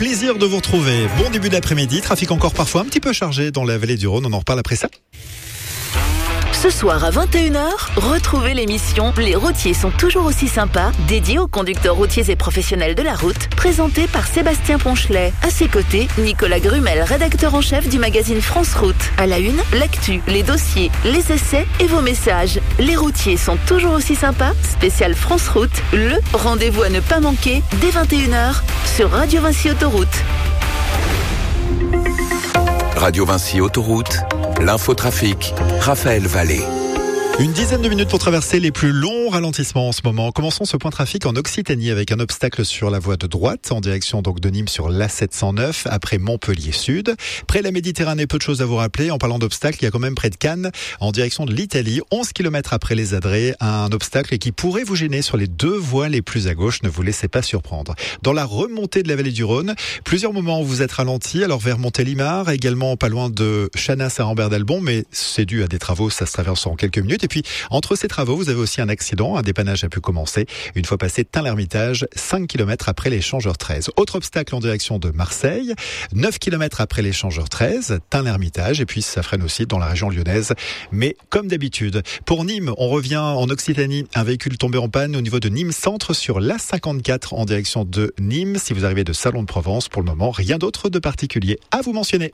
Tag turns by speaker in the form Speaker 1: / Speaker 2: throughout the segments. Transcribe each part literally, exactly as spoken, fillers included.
Speaker 1: plaisir de vous retrouver. Bon début d'après-midi, trafic encore parfois un petit peu chargé dans la vallée du Rhône, on en reparle après ça.
Speaker 2: Ce soir à vingt et une heures, retrouvez l'émission Les routiers sont toujours aussi sympas, dédiée aux conducteurs routiers et professionnels de la route, présentée par Sébastien Ponchelet. À ses côtés, Nicolas Grumel, rédacteur en chef du magazine France Route. À la une, l'actu, les dossiers, les essais et vos messages. Les routiers sont toujours aussi sympas, spécial France Route, le rendez-vous à ne pas manquer dès vingt et une heures sur Radio Vinci Autoroute.
Speaker 3: Radio Vinci Autoroute, l'infotrafic, Raphaël Vallée.
Speaker 1: Une dizaine de minutes pour traverser les plus longs ralentissements en ce moment. Commençons ce point trafic en Occitanie avec un obstacle sur la voie de droite en direction donc de Nîmes sur l'A sept cent neuf après Montpellier Sud. Près de la Méditerranée, peu de choses à vous rappeler. En parlant d'obstacles, il y a quand même près de Cannes en direction de l'Italie, onze kilomètres après les Adrets, un obstacle qui pourrait vous gêner sur les deux voies les plus à gauche. Ne vous laissez pas surprendre. Dans la remontée de la vallée du Rhône, plusieurs moments où vous êtes ralenti. Alors vers Montélimar, également pas loin de Chanas à Rambert d'Albon, mais c'est dû à des travaux, ça se traverse en quelques minutes. Et puis, entre ces travaux, vous avez aussi un accident. Un dépannage a pu commencer une fois passé Tain-l'Hermitage, cinq kilomètres après l'échangeur treize. Autre obstacle en direction de Marseille, neuf kilomètres après l'échangeur treize, Tain-l'Hermitage. Et puis, ça freine aussi dans la région lyonnaise. Mais comme d'habitude, pour Nîmes, on revient en Occitanie. Un véhicule tombé en panne au niveau de Nîmes Centre sur l'A cinquante-quatre en direction de Nîmes. Si vous arrivez de Salon de Provence, pour le moment, rien d'autre de particulier à vous mentionner.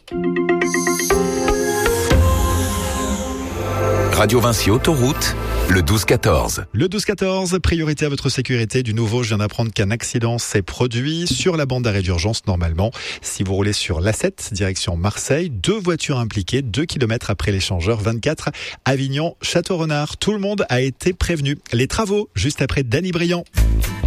Speaker 3: Radio Vinci Autoroute, le douze quatorze.
Speaker 1: Le douze quatorze, priorité à votre sécurité. Du nouveau, je viens d'apprendre qu'un accident s'est produit sur la bande d'arrêt d'urgence normalement. Si vous roulez sur l'A sept, direction Marseille, deux voitures impliquées, deux kilomètres après l'échangeur vingt-quatre, Avignon, Château-Renard. Tout le monde a été prévenu. Les travaux, juste après Danny Briand.